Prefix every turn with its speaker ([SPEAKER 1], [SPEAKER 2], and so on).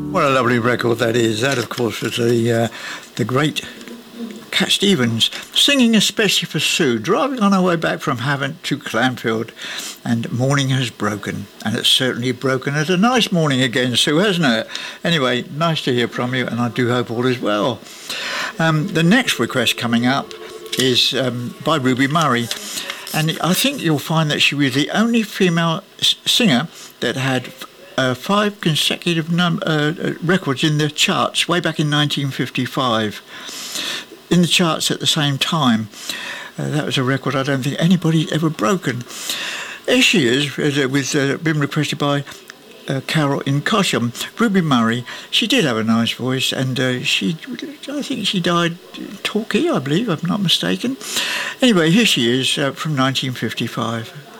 [SPEAKER 1] What a lovely record that is. That, of course, was the great Cat Stevens, singing especially for Sue, driving on our way back from Havant to Clanfield, and morning has broken, and it's certainly broken at a nice morning again, Sue, hasn't it? Anyway, nice to hear from you, and I do hope all is well. The next request coming up is by Ruby Murray, and I think you'll find that she was the only female singer that had 5 consecutive records in the charts way back in 1955. In the charts at the same time. That was a record I don't think anybody's ever broken. Here she is, been requested by Carol in Cosham. Ruby Murray, she did have a nice voice, and I think she died Torquay, I believe, if I'm not mistaken. Anyway, here she is from 1955.